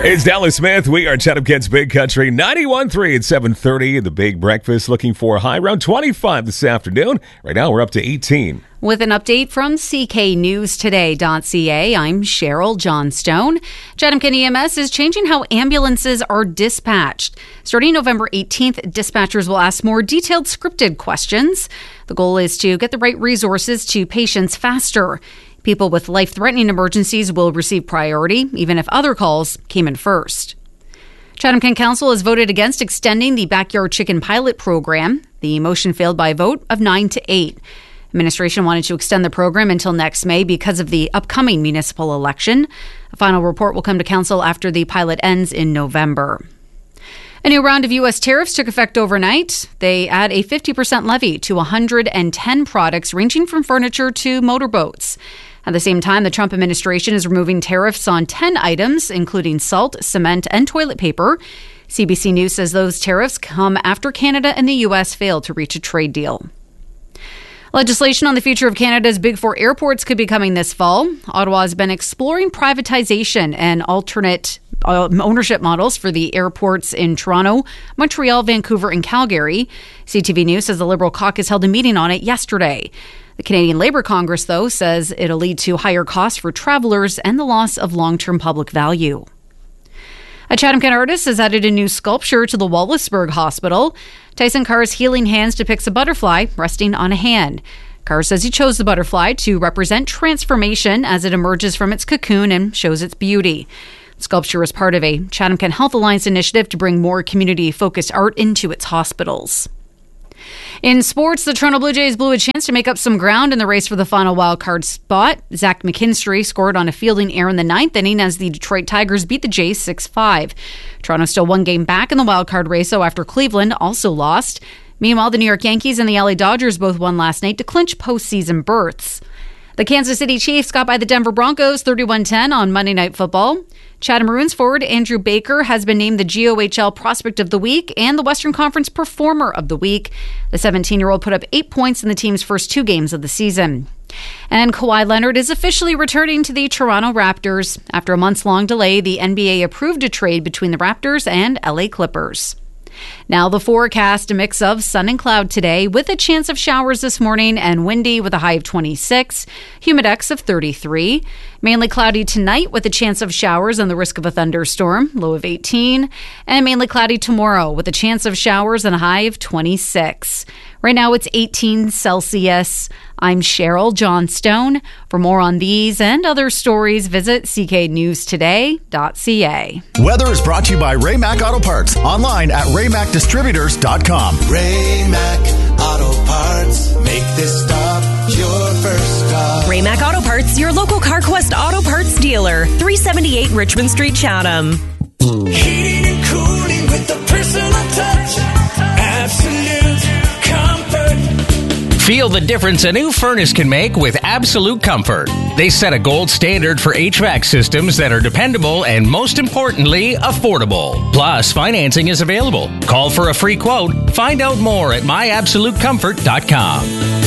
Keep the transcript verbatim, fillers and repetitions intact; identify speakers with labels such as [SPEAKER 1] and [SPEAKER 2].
[SPEAKER 1] It's Dallas Smith. We are Chatham Kent's Big Country ninety-one point three at seven thirty. The Big Breakfast looking for a high around twenty-five this afternoon. Right now we're up to eighteen.
[SPEAKER 2] With an update from C K News Today dot C A, I'm Cheryl Johnstone. Chatham Kent E M S is changing how ambulances are dispatched. Starting November eighteenth, dispatchers will ask more detailed scripted questions. The goal is to get the right resources to patients faster. People with life-threatening emergencies will receive priority, even if other calls came in first. Chatham Kent Council has voted against extending the backyard chicken pilot program. The motion failed by a vote of nine to eight. Administration wanted to extend the program until next May because of the upcoming municipal election. A final report will come to council after the pilot ends in November. A new round of U S tariffs took effect overnight. They add a fifty percent levy to one hundred ten products ranging from furniture to motorboats. At the same time, the Trump administration is removing tariffs on ten items, including salt, cement, and toilet paper. C B C News says those tariffs come after Canada and the U S failed to reach a trade deal. Legislation on the future of Canada's Big Four airports could be coming this fall. Ottawa has been exploring privatization and alternate uh, ownership models for the airports in Toronto, Montreal, Vancouver, and Calgary. C T V News says the Liberal caucus held a meeting on it yesterday. The Canadian Labour Congress, though, says it'll lead to higher costs for travelers and the loss of long-term public value. A Chatham Kent artist has added a new sculpture to the Wallaceburg Hospital. Tyson Carr's healing hands depicts a butterfly resting on a hand. Carr says he chose the butterfly to represent transformation as it emerges from its cocoon and shows its beauty. The sculpture is part of a Chatham Kent Health Alliance initiative to bring more community-focused art into its hospitals. In sports, the Toronto Blue Jays blew a chance to make up some ground in the race for the final wildcard spot. Zach McKinstry scored on a fielding error in the ninth inning as the Detroit Tigers beat the Jays six five. Toronto still one game back in the wildcard race, though, after Cleveland also lost. Meanwhile, the New York Yankees and the L A Dodgers both won last night to clinch postseason berths. The Kansas City Chiefs got by the Denver Broncos thirty-one ten on Monday Night Football. Chatham Maroons forward Andrew Baker has been named the G O H L Prospect of the Week and the Western Conference Performer of the Week. The seventeen-year-old put up eight points in the team's first two games of the season. And Kawhi Leonard is officially returning to the Toronto Raptors. After a months-long delay, the N B A approved a trade between the Raptors and L A Clippers. Now the forecast, a mix of sun and cloud today with a chance of showers this morning and windy with a high of twenty-six, humidex of thirty-three. Mainly cloudy tonight with a chance of showers and the risk of a thunderstorm, low of eighteen. And mainly cloudy tomorrow with a chance of showers and a high of twenty-six. Right now it's eighteen Celsius. I'm Cheryl Johnstone. For more on these and other stories, visit C K News Today dot C A.
[SPEAKER 3] Weather is brought to you by Ray Mac Auto Parts. Online at Ray Mac Distributors dot com.
[SPEAKER 4] Ray Mac Auto Parts. Make this stop your first stop.
[SPEAKER 5] Ray Mac Auto Parts, your local CarQuest Auto Parts dealer. three seventy-eight Richmond Street, Chatham.
[SPEAKER 4] Heating and cooling with the personal touch. Absolute comfort.
[SPEAKER 6] Feel the difference a new furnace can make with Absolute Comfort. They set a gold standard for H V A C systems that are dependable and, most importantly, affordable. Plus, financing is available. Call for a free quote. Find out more at my absolute comfort dot com.